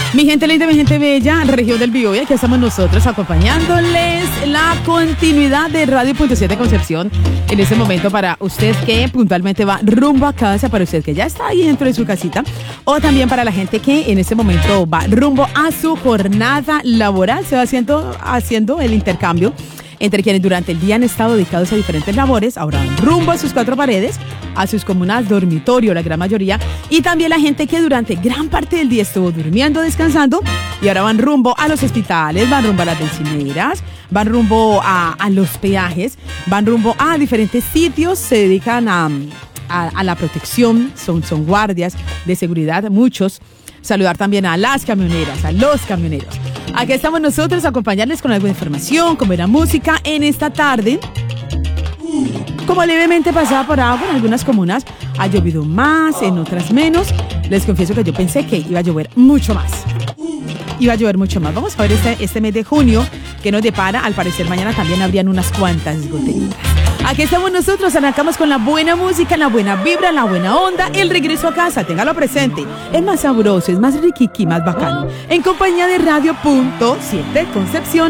Mi gente linda, mi gente bella, región del Biobío, aquí estamos nosotros acompañándoles la continuidad de Radio Punto 7 Concepción en este momento para usted que puntualmente va rumbo a casa, para usted que ya está ahí dentro de su casita, o también para la gente que en este momento va rumbo a su jornada laboral, se va haciendo el intercambio entre quienes durante el día han estado dedicados a diferentes labores, ahora van rumbo a sus cuatro paredes, a sus comunas dormitorio, la gran mayoría, y también la gente que durante gran parte del día estuvo durmiendo, descansando, y ahora van rumbo a los hospitales, van rumbo a las bencineras, van rumbo a los peajes, van rumbo a diferentes sitios, se dedican a la protección, son guardias de seguridad, muchos. Saludar también a las camioneras, a los camioneros. Aquí estamos nosotros a acompañarles con alguna información, con buena música en esta tarde. Como levemente pasada por agua en algunas comunas, ha llovido más, en otras menos. Les confieso que yo pensé que iba a llover mucho más. Vamos a ver este mes de junio que nos depara. Al parecer mañana también habrían unas cuantas goteritas. Aquí estamos nosotros, arrancamos con la buena música, la buena vibra, la buena onda, el regreso a casa, téngalo presente. Es más sabroso, es más riquiqui, más bacano. En compañía de Radio Punto 7 Concepción.